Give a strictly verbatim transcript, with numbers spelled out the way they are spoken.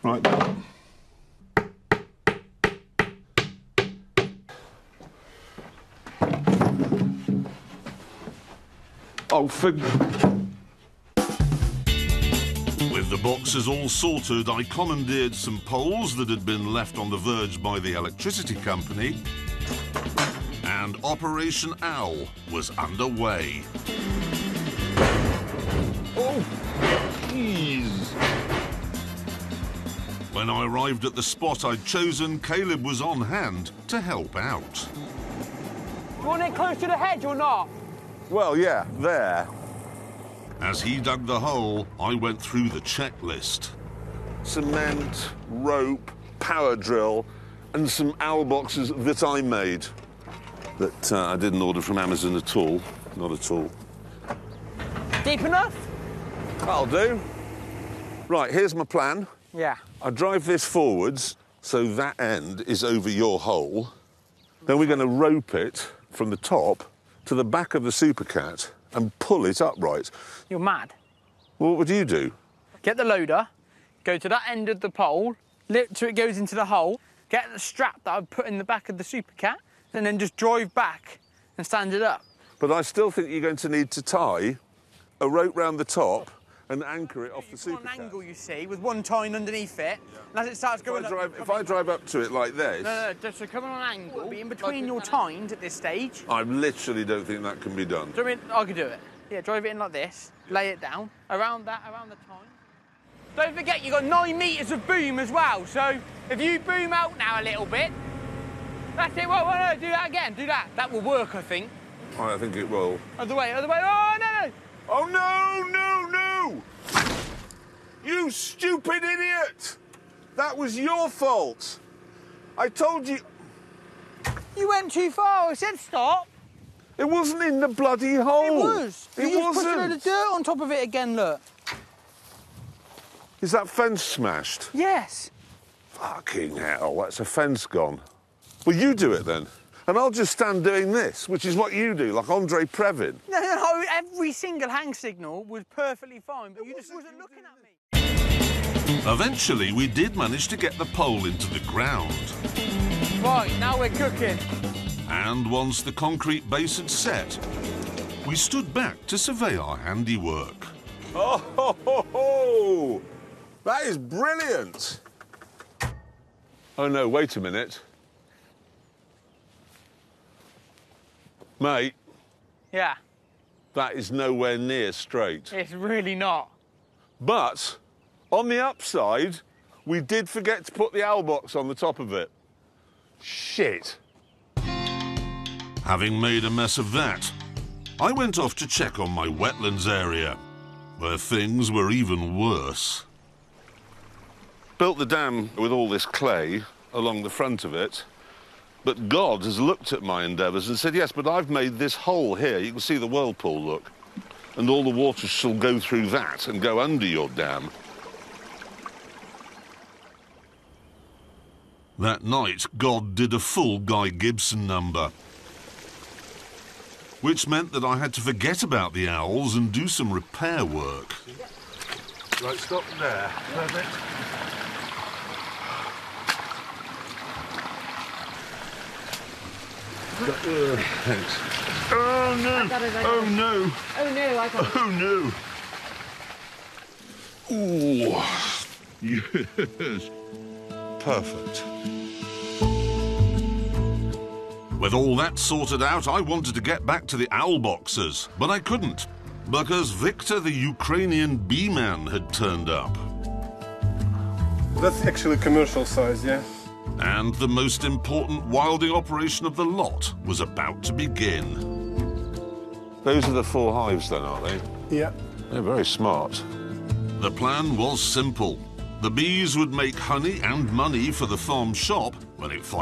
Right then. Oh, for... With the boxes all sorted, I commandeered some poles that had been left on the verge by the electricity company, and Operation Owl was underway. Oh, jeez. When I arrived at the spot I'd chosen, Caleb was on hand to help out. You want it close to the hedge or not? Well, yeah, there. As he dug the hole, I went through the checklist. Cement, rope, power drill, and some owl boxes that I made. That uh, I didn't order from Amazon at all. Not at all. Deep enough? That'll do. Right, here's my plan. Yeah. I drive this forwards, so that end is over your hole. Then we're going to rope it from the top to the back of the Supercat and pull it upright. You're mad. Well, what would you do? Get the loader, go to that end of the pole, lift till it goes into the hole, get the strap that I've put in the back of the Supercat, and then just drive back and stand it up. But I still think you're going to need to tie a rope round the top and anchor it off the You've got Supercat. an angle, you see, with one tying underneath it, and as it starts If going I up... drive, if I drive up to it like this... No, no, just so coming on an angle, be in between your tines at this stage. I literally don't think that can be done. Do you know what I mean? I could do it. Yeah, drive it in like this, lay it down, around that, around the tine. Don't forget, you've got nine metres of boom as well, so if you boom out now a little bit, that's it, well, well, no, do that again, do that. That will work, I think. I think it will. Other way, other way, oh, no, no! Oh, no, no, no! You stupid idiot! That was your fault. I told you... You went too far, I said stop. It wasn't in the bloody hole. It was. It you just wasn't. put a load of dirt on top of it again, look. Is that fence smashed? Yes. Fucking hell, that's a fence gone. Well, you do it then. And I'll just stand doing this, which is what you do, like Andre Previn. No, no, no, every single hang signal was perfectly fine, but you just wasn't looking at me. Eventually, we did manage to get the pole into the ground. Right, now we're cooking. And once the concrete base had set, we stood back to survey our handiwork. Oh, ho, ho, ho. That is brilliant. Oh, no, wait a minute. Mate, Yeah, that is nowhere near straight. it's really not. But on the upside, we did forget to put the owl box on the top of it. Shit. Having made a mess of that, I went off to check on my wetlands area, where things were even worse. Built the dam with all this clay along the front of it, but God has looked at my endeavours and said, yes, but I've made this hole here. You can see the whirlpool, look. And all the water shall go through that and go under your dam. That night, God did a full Guy Gibson number, which meant that I had to forget about the owls and do some repair work. Right, stop there. Perfect. Uh, thanks. Oh, no. got it, I got Oh, it. no. Oh no, I got it. Oh, no. Ooh. Yes. Perfect. With all that sorted out, I wanted to get back to the owl boxers, but I couldn't, because Victor the Ukrainian bee-man had turned up. That's actually commercial size, yeah? And the most important wilding operation of the lot was about to begin. Those are the four hives then, aren't they? Yeah. They're very smart. The plan was simple. The bees would make honey and money for the farm shop when it finally